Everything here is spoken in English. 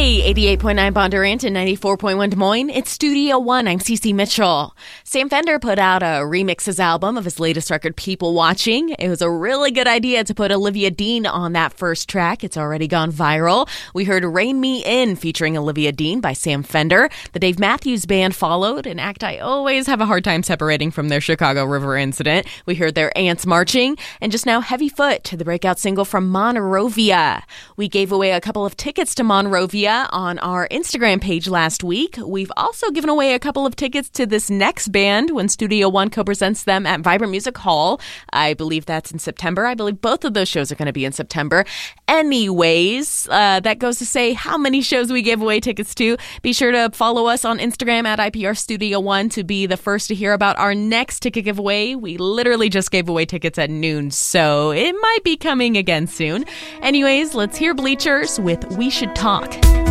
Hey, 88.9 Bondurant and 94.1 Des Moines, it's Studio One. I'm Cece Mitchell. Sam Fender put out a remixes album of his latest record, People Watching. It was a really good idea to put Olivia Dean on that first track. It's already gone viral. We heard Rein Me In featuring Olivia Dean by Sam Fender. The Dave Matthews Band followed, an act I always have a hard time separating from their Chicago River incident. We heard their Ants Marching, and just now Heavy Foot, the breakout single from Monrovia. We gave away a couple of tickets to Monrovia on our Instagram page last week. We've also given away a couple of tickets to this next band when Studio One co-presents them at Vibrant Music Hall. I believe that's in September. I believe both of those shows are going to be in September. Anyways, that goes to say how many shows we gave away tickets to. Be sure to follow us on Instagram at IPR Studio One to be the first to hear about our next ticket giveaway. We literally just gave away tickets at noon, so it might be coming again soon. Anyways, let's hear Bleachers with We Should Talk.